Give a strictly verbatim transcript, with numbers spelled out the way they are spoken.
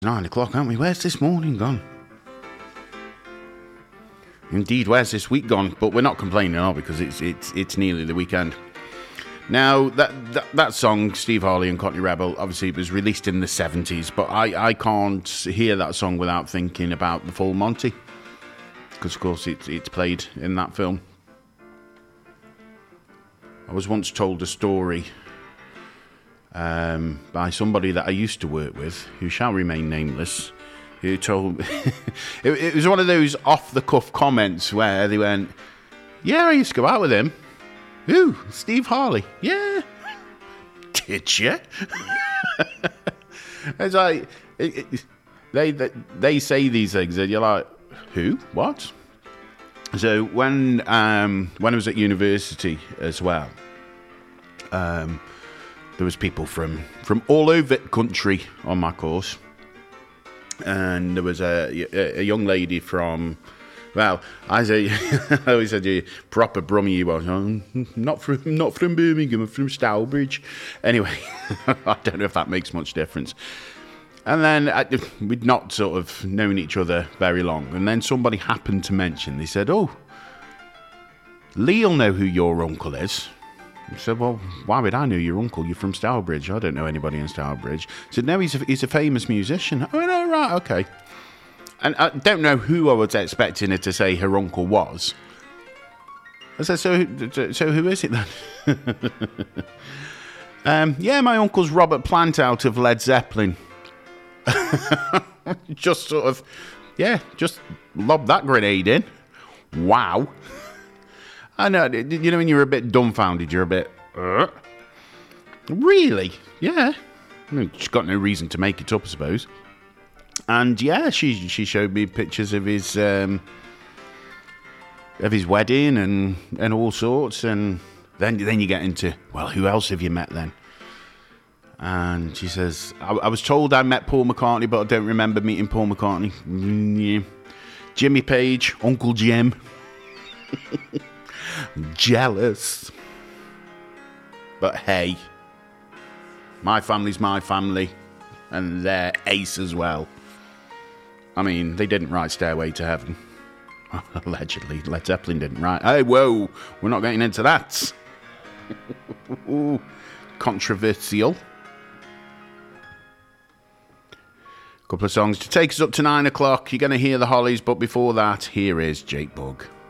Nine o'clock, aren't we? Where's this morning gone? Indeed, where's this week gone? But we're not complaining, are we? Because it's it's it's nearly the weekend. Now, that, that that song, Steve Harley and Cockney Rebel, obviously it was released in the seventies, but I, I can't hear that song without thinking about the Full Monty. Because, of course, it's, it's played in that film. I was once told a story um, by somebody that I used to work with, who shall remain nameless, who told it, it was one of those off-the-cuff comments where they went, yeah, I used to go out with him. Who? Steve Harley. Yeah. Did you? It's like, it, it, they, they they say these things and you're like, who? What? So when um, when I was at university as well, um, there was people from, from all over the country on my course. And there was a, a, a young lady from... Well, I say, I always said you proper Brummie you was. Oh, not from not from Birmingham, I'm from Stourbridge. Anyway, I don't know if that makes much difference. And then I, we'd not sort of known each other very long. And then somebody happened to mention, they said, oh, Lee'll know who your uncle is. I said, well, why would I know your uncle? You're from Stourbridge. I don't know anybody in Stourbridge. I said, no, he's a, he's a famous musician. Oh, no, right, okay. And I don't know who I was expecting her to say her uncle was. I said, so, so who is it then? um, yeah, my uncle's Robert Plant out of Led Zeppelin. Just sort of, yeah, just lob that grenade in. Wow. I know, you know when you're a bit dumbfounded, you're a bit, uh, really? Yeah. She's got no reason to make it up, I suppose. And yeah, she she showed me pictures of his um, of his wedding and, and all sorts, and then then you get into, well, who else have you met then? And she says, I, I was told I met Paul McCartney, but I don't remember meeting Paul McCartney. Mm, yeah. Jimmy Page, Uncle Jim. Jealous. But hey, my family's my family, and they're ace as well. I mean, they didn't write Stairway to Heaven. Allegedly. Led Zeppelin didn't write. Hey, whoa, we're not getting into that. Controversial. Couple of songs to take us up to nine o'clock. You're going to hear the Hollies, but before that, here is Jake Bugg.